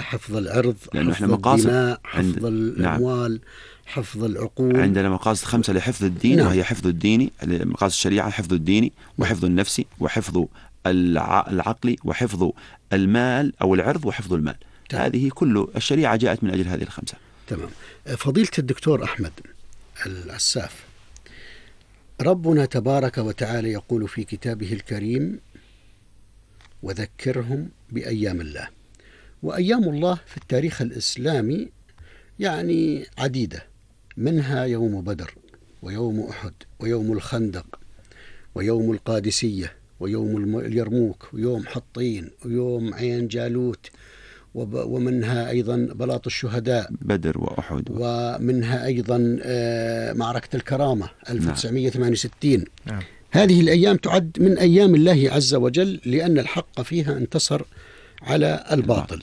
حفظ العرض، لأنه حفظ إحنا مقاصد الدماء، حفظ الأموال، نعم. حفظ العقول. عندنا مقاصد 5 لحفظ الدين، نعم. وهي حفظ الديني، مقاصد الشريعة حفظ الديني وحفظ النفسي وحفظ العقل وحفظ المال أو العرض وحفظ المال. تمام. هذه كل الشريعة جاءت من أجل هذه ال5. تمام. فضيلة الدكتور أحمد العساف، ربنا تبارك وتعالى يقول في كتابه الكريم: وذكرهم بأيام الله. وأيام الله في التاريخ الإسلامي يعني عديدة، منها يوم بدر ويوم أحد ويوم الخندق ويوم القادسية ويوم اليرموك ويوم حطين ويوم عين جالوت، ومنها أيضا بلاط الشهداء بدر وأحد، ومنها أيضا معركة الكرامة 1968. نعم. هذه الأيام تعد من أيام الله عز وجل لأن الحق فيها انتصر على الباطل.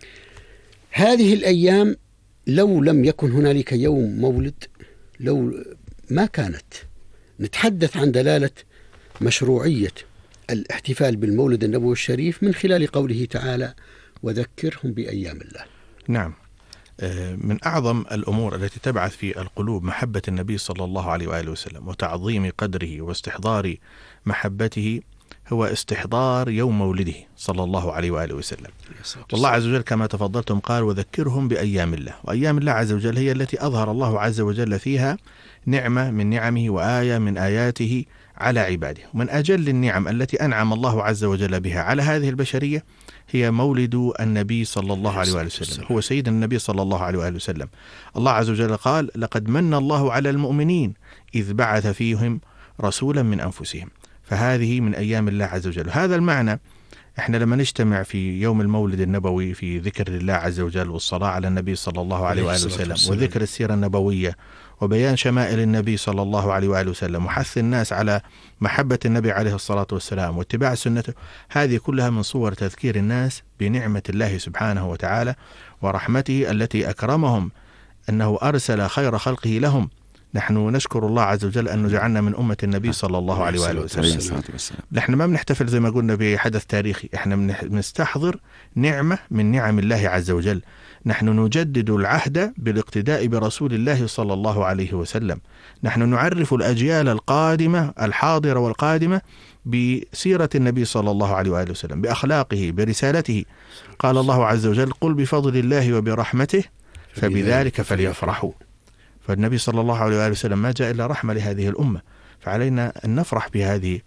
هذه الأيام لو لم يكن هنالك يوم مولد، لو ما كانت نتحدث عن دلالة مشروعية الاحتفال بالمولد النبوي الشريف من خلال قوله تعالى: وذكرهم بأيام الله. نعم. من أعظم الأمور التي تبعث في القلوب محبة النبي صلى الله عليه وآله وسلم وتعظيم قدره واستحضار محبته هو استحضار يوم مولده صلى الله عليه وآله وسلم. والله عز وجل كما تفضلتم قال: وذكرهم بأيام الله. وأيام الله عز وجل هي التي أظهر الله عز وجل فيها نعمة من نعمه وآية من آياته على عباده. ومن أجل النعم التي أنعم الله عز وجل بها على هذه البشرية هي مولد النبي صلى الله عليه وآله وسلم، هو سيد النبي صلى الله عليه وآله وسلم. الله عز وجل قال: لقد من الله على المؤمنين إذ بعث فيهم رسولا من أنفسهم. فهذه من أيام الله عز وجل. هذا المعنى احنا لما نجتمع في يوم المولد النبوي في ذكر الله عز وجل والصلاة على النبي صلى الله عليه وآله وسلم وذكر السيرة النبوية وبيان شمائل النبي صلى الله عليه وآله وسلم وحث الناس على محبة النبي عليه الصلاة والسلام واتباع سنته، هذه كلها من صور تذكير الناس بنعمة الله سبحانه وتعالى ورحمته التي أكرمهم أنه أرسل خير خلقه لهم. نحن نشكر الله عز وجل أنه جعلنا من أمة النبي صلى الله عليه وآله وسلم. نحن ما بنحتفل زي ما قلنا بحدث تاريخي، احنا بنستحضر نعمة من نعم الله عز وجل. نحن نجدد العهد بالاقتداء برسول الله صلى الله عليه وسلم. نحن نعرف الأجيال القادمة الحاضرة والقادمة بسيرة النبي صلى الله عليه وآله وسلم، بأخلاقه، برسالته. قال الله عز وجل: قل بفضل الله وبرحمته فبذلك فليفرحوا. فالنبي صلى الله عليه وآله وسلم ما جاء إلا رحمة لهذه الأمة، فعلينا أن نفرح بهذه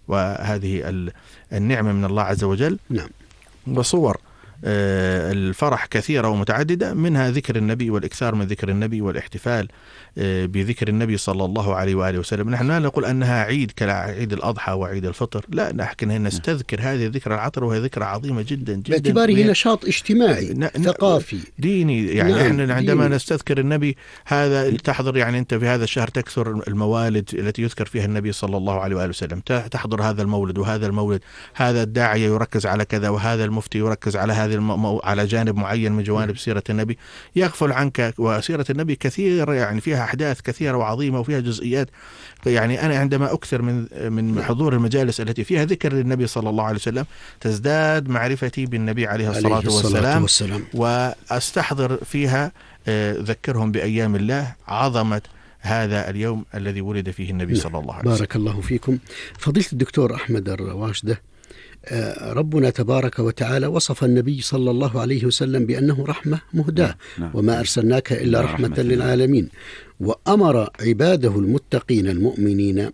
النعمة من الله عز وجل. نعم. وصور الفرح كثيرة ومتعددة، منها ذكر النبي والإكثار من ذكر النبي والاحتفال بذكر النبي صلى الله عليه وآله وسلم. نحن لا نقول أنها عيد كعيد الأضحى وعيد الفطر، لا، نحن نستذكر هذه الذكرى العطر، وهي ذكرى عظيمة جدا جدا باعتباره نشاط اجتماعي ثقافي ديني. يعني نعم. احنا عندما نستذكر النبي هذا تحضر، يعني أنت في هذا الشهر تكثر الموالد التي يذكر فيها النبي صلى الله عليه وآله وسلم، تحضر هذا المولد وهذا المولد، هذا الداعية يركز على كذا وهذا المفتي يركز على هذا على جانب معين من جوانب سيرة النبي، يغفل عنك. وسيرة النبي كثيرة، يعني فيها أحداث كثيرة وعظيمة وفيها جزئيات. يعني أنا عندما أكثر من حضور المجالس التي فيها ذكر للنبي صلى الله عليه وسلم تزداد معرفتي بالنبي عليه الصلاة والسلام، وأستحضر فيها ذكرهم بأيام الله، عظمة هذا اليوم الذي ولد فيه النبي صلى الله عليه وسلم. بارك الله فيكم. فضيلة الدكتور أحمد الرواشدة، ربنا تبارك وتعالى وصف النبي صلى الله عليه وسلم بأنه رحمة مهداة، وما أرسلناك إلا رحمة للعالمين، وأمر عباده المتقين المؤمنين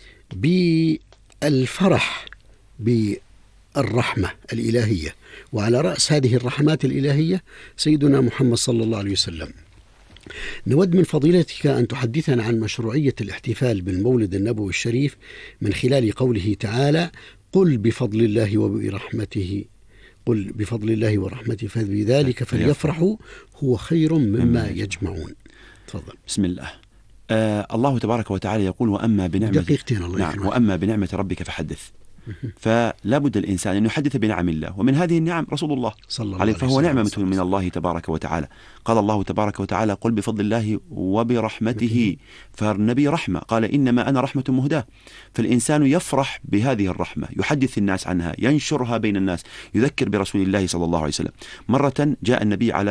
بالفرح بالرحمة الإلهية، وعلى رأس هذه الرحمات الإلهية سيدنا محمد صلى الله عليه وسلم. نود من فضيلتك أن تحدثنا عن مشروعية الاحتفال بالمولد النبوي الشريف من خلال قوله تعالى: قل بفضل الله وبرحمته، قل بفضل الله ورحمته فبذلك فليفرحوا هو خير مما يجمعون. تفضل. بسم الله. الله تبارك وتعالى يقول: وأما بنعمة ربك فحدث. فلا بد الإنسان أن يحدث بنعم الله، ومن هذه النعم رسول الله صلى الله عليه وسلم، فهو نعمة من الله تبارك وتعالى. قال الله تبارك وتعالى: قل بفضل الله وبرحمته، فالنبي رحمة، قال: إنما أنا رحمة مهداة. فالإنسان يفرح بهذه الرحمة، يحدث الناس عنها، ينشرها بين الناس، يذكر برسول الله صلى الله عليه وسلم. مرة جاء النبي على